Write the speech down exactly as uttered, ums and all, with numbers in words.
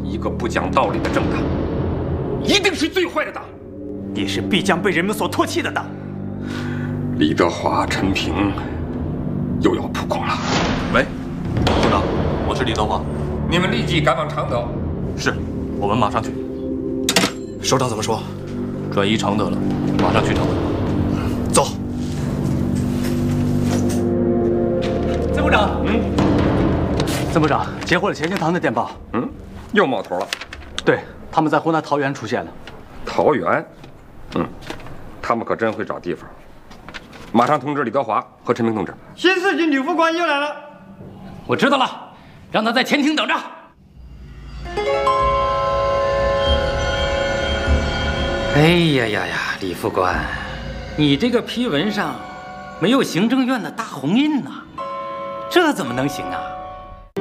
一个不讲道理的政党，一定是最坏的党， 也是必将被人们所唾弃的党。 李德华、陈平又要扑空了。 喂，首长，我是李德华， 你们立即赶往常德。 是，我们马上去。 首长怎么说？ 转移常德了，马上去常德。 走。 参谋长，嗯，参谋长截获了钱庆堂的电报。 嗯，又冒头了。 对，他们在湖南桃园出现了。 桃园，嗯，他们可真会找地方。马上通知李德华和陈平同志。 新四军吕副官又来了。 我知道了，让他在前厅等着。 哎呀呀呀，李副官，你这个批文上没有行政院的大红印呐，这怎么能行啊？